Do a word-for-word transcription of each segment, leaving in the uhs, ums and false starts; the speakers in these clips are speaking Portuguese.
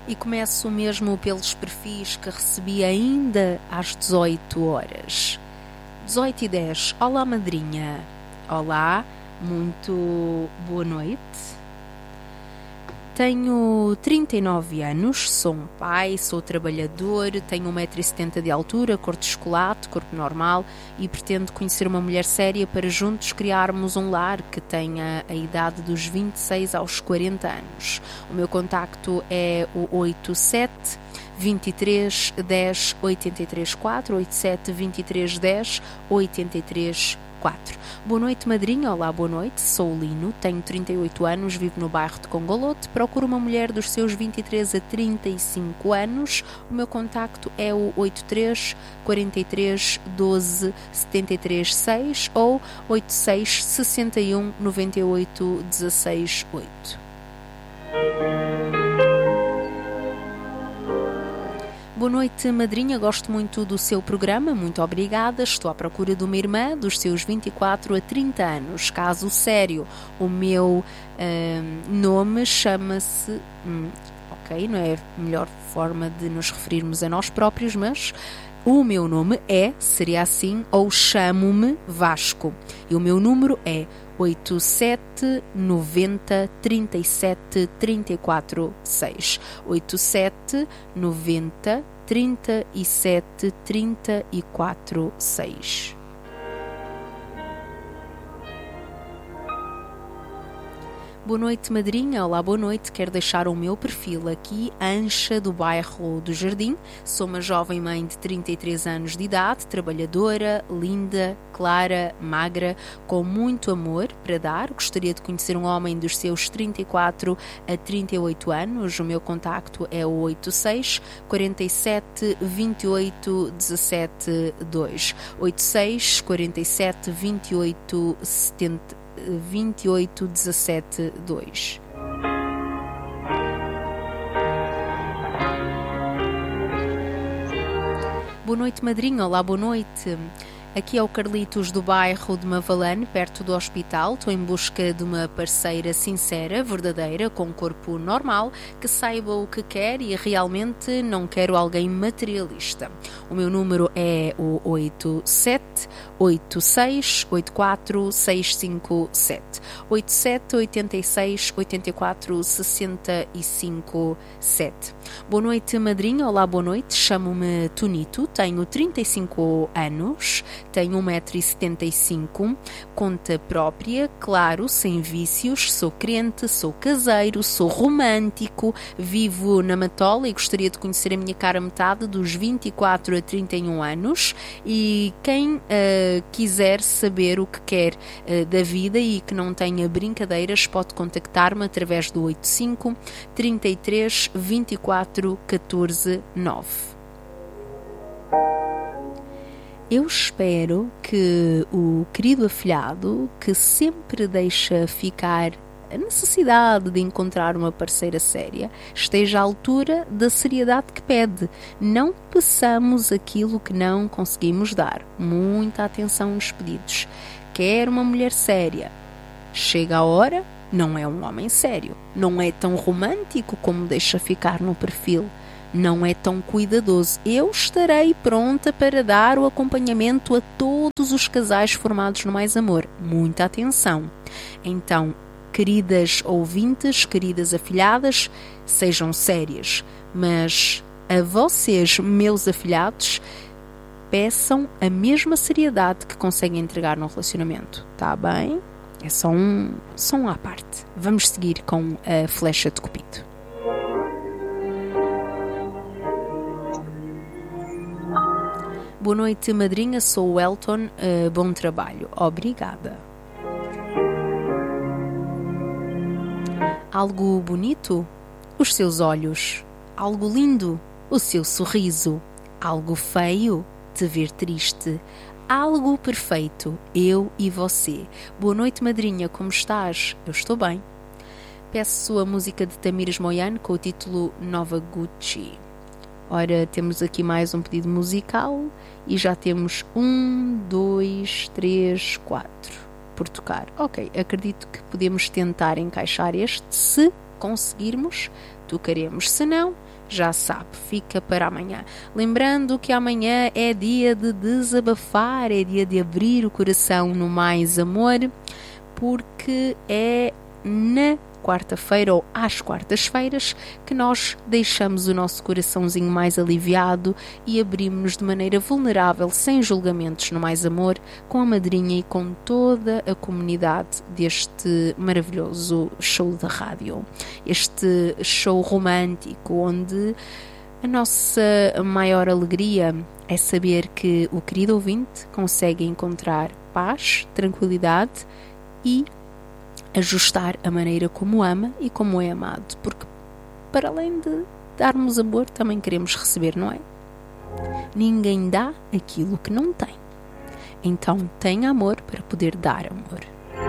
E começo mesmo pelos perfis que recebi ainda às dezoito horas. dezoito e dez. Olá, madrinha. Olá, muito boa noite. Tenho trinta e nove anos, sou um pai, sou trabalhador, tenho um metro e setenta de altura, cor de chocolate, corpo normal e pretendo conhecer uma mulher séria para juntos criarmos um lar que tenha a idade dos vinte e seis aos quarenta anos. O meu contacto é o oito sete, vinte e três, dez, oitenta e três, quatro, oito sete, vinte e três, dez, oitenta e três, quatro. Boa noite, madrinha. Olá, boa noite. Sou o Lino, tenho trinta e oito anos, vivo no bairro de Congolote, procuro uma mulher dos seus vinte e três a trinta e cinco anos. O meu contacto é o oito três, quarenta e três, doze, setenta e três, seis ou oito seis, sessenta e um, noventa e oito, dezasseis, oito. Boa noite, madrinha. Gosto muito do seu programa. Muito obrigada. Estou à procura de uma irmã dos seus vinte e quatro a trinta anos. Caso sério. O meu uh, nome chama-se... Hum, ok, não é a melhor forma de nos referirmos a nós próprios, mas... O meu nome é, seria assim, ou chamo-me Vasco. E o meu número é oito sete, noventa, trinta e sete, trinta e quatro, seis. oito sete, noventa, trinta e sete, trinta e quatro, seis. Boa noite, madrinha. Olá, boa noite. Quero deixar o meu perfil aqui, Ancha, do bairro do Jardim. Sou uma jovem mãe de trinta e três anos de idade, trabalhadora, linda, clara, magra, com muito amor para dar. Gostaria de conhecer um homem dos seus trinta e quatro a trinta e oito anos. O meu contacto é o oito seis, quarenta e sete, vinte e oito, dezassete, dois. oito seis, quarenta e sete, vinte e oito, setenta, vinte e oito, dezassete, dois. Boa noite, madrinha. Olá, boa noite. Aqui é o Carlitos do bairro de Mavalane, perto do hospital. Estou em busca de uma parceira sincera, verdadeira, com corpo normal, que saiba o que quer e realmente não quero alguém materialista. O meu número é o oito sete, oito seis, oito quatro, seis cinco sete. oito sete, oito seis, oito quatro, seis cinco sete. Boa noite, madrinha. Olá, boa noite. Chamo-me Tonito, tenho trinta e cinco anos. Tenho um metro e setenta e cinco, conta própria, claro, sem vícios, sou crente, sou caseiro, sou romântico, vivo na Matola e gostaria de conhecer a minha cara metade dos vinte e quatro a trinta e um anos. E quem uh, quiser saber o que quer uh, da vida e que não tenha brincadeiras pode contactar-me através do oito cinco, trinta e três, vinte e quatro, catorze, nove. Eu espero que o querido afilhado, que sempre deixa ficar a necessidade de encontrar uma parceira séria, esteja à altura da seriedade que pede. Não peçamos aquilo que não conseguimos dar. Muita atenção nos pedidos. Quer uma mulher séria. Chega a hora, não é um homem sério. Não é tão romântico como deixa ficar no perfil. Não é tão cuidadoso. Eu estarei pronta para dar o acompanhamento a todos os casais formados no Mais Amor. Muita atenção. Então, queridas ouvintes, queridas afilhadas, sejam sérias. Mas a vocês, meus afilhados, peçam a mesma seriedade que conseguem entregar no relacionamento. Tá bem? É só um, só um à parte. Vamos seguir com a flecha de Cupido. Boa noite, madrinha. Sou o Elton. Uh, bom trabalho. Obrigada. Algo bonito? Os seus olhos. Algo lindo? O seu sorriso. Algo feio? Te ver triste. Algo perfeito? Eu e você. Boa noite, madrinha. Como estás? Eu estou bem. Peço a música de Tamires Moiano com o título Nova Gucci. Ora, temos aqui mais um pedido musical e já temos um, dois, três, quatro por tocar. Ok, acredito que podemos tentar encaixar este, se conseguirmos, tocaremos. Se não, já sabe, fica para amanhã. Lembrando que amanhã é dia de desabafar, é dia de abrir o coração no mais amor, porque é na quarta-feira ou às quartas-feiras que nós deixamos o nosso coraçãozinho mais aliviado e abrimos-nos de maneira vulnerável, sem julgamentos, no mais amor, com a madrinha e com toda a comunidade deste maravilhoso show de rádio. Este show romântico onde a nossa maior alegria é saber que o querido ouvinte consegue encontrar paz, tranquilidade e ajustar a maneira como ama e como é amado, porque para além de darmos amor, também queremos receber, não é? Ninguém dá aquilo que não tem. Então tenha amor para poder dar amor.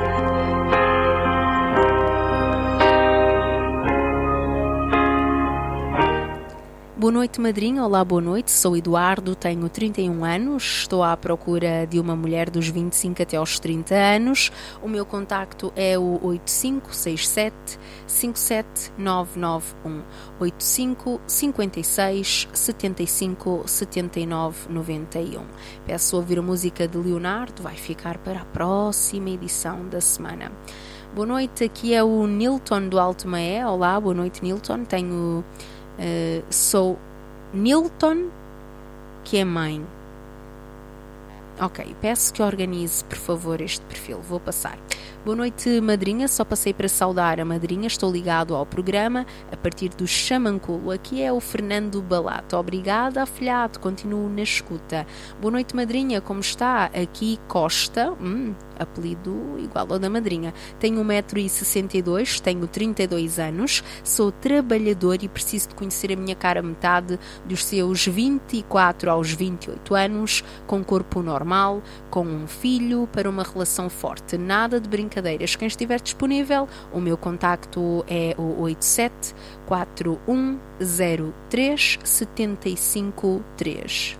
Boa noite, madrinha. Olá, boa noite. Sou Eduardo, tenho trinta e um anos, estou à procura de uma mulher dos vinte e cinco até aos trinta anos. O meu contacto é o oito cinco seis sete cinco sete nove nove um, oito cinco cinco seis sete cinco sete nove nove um. Peço ouvir a música de Leonardo, vai ficar para a próxima edição da semana. Boa noite, aqui é o Nilton do Alto Maé. Olá, boa noite, Nilton. Tenho... Uh, sou Nilton, que é mãe. Ok, peço que organize, por favor, este perfil. Vou passar. Boa noite, madrinha. Só passei para saudar a madrinha. Estou ligado ao programa a partir do Chamanculo. Aqui é o Fernando Balato. Obrigada, afilhado. Continuo na escuta. Boa noite, madrinha. Como está? Aqui Costa. Hum, apelido igual ao da madrinha. Tenho um metro e sessenta e dois, tenho trinta e dois anos, sou trabalhador e preciso de conhecer a minha cara metade dos seus vinte e quatro aos vinte e oito anos, com corpo normal, com um filho, para uma relação forte. Nada de brincadeiras. Quem estiver disponível, o meu contacto é o oito sete quatro um zero três sete cinco três.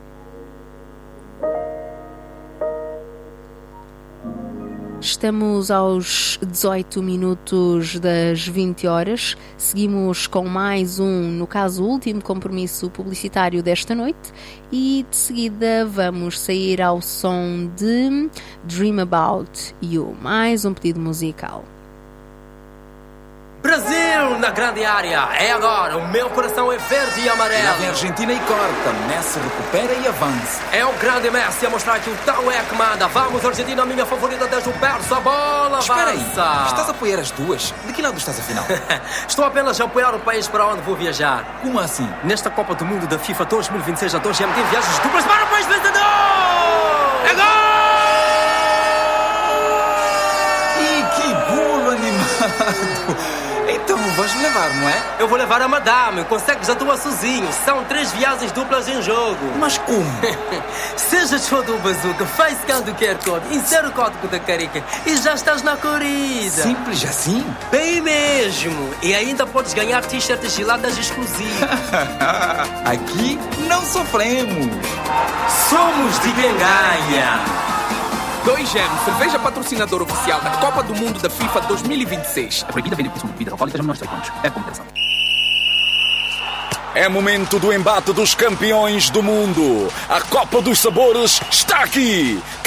Estamos aos dezoito minutos das vinte horas. Seguimos com mais um, no caso, o último compromisso publicitário desta noite. E de seguida vamos sair ao som de Dream About You, mais um pedido musical. Brasil na grande área, é agora, o meu coração é verde e amarelo. Lá vem a Argentina e corta, Messi recupera e avança. É o grande Messi a mostrar que o tal é que manda. Vamos, Argentina, minha favorita desde o berço, a bola Espera avança. aí, estás a apoiar as duas? De que lado estás afinal? Estou apenas a apoiar o país para onde vou viajar. Como assim? Nesta Copa do Mundo da FIFA dois mil e vinte e seis a dois M T viagens duplas para o país vencedor! É gol! Ih, que golo animado! Então vais me levar, não é? Eu vou levar a madame, consegues a tua sozinho. São três viagens duplas em jogo. Mas como? Seja show do Bazooka, faz scan do Q R Code, insere o código da Carica e já estás na corrida. Simples assim? Bem mesmo. E ainda podes ganhar t-shirts geladas exclusivas. Aqui não sofremos. Somos de quem ganha. dois M, cerveja patrocinador oficial da Copa do Mundo da FIFA dois mil e vinte e seis. É proibida vender consumo de bebidas alcoólicas a menores de dezoito anos. É comunicação. É momento do embate dos campeões do mundo. A Copa dos Sabores está aqui.